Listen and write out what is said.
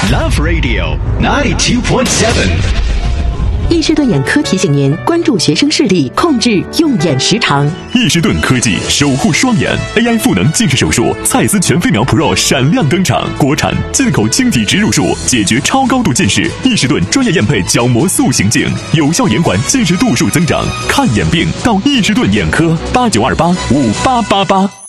Love Radio 92.7。 易士顿眼科提醒您关注学生视力，控制用眼时长。 易士顿科技守护双眼 AI 赋能近视手术，蔡司全飞秒 Pro 闪亮登场，国产进口晶体植入术，解决超高度近视。易士顿专业验配角膜塑形镜，有效延缓近视度数增长。看眼病到易士顿眼科，89285888。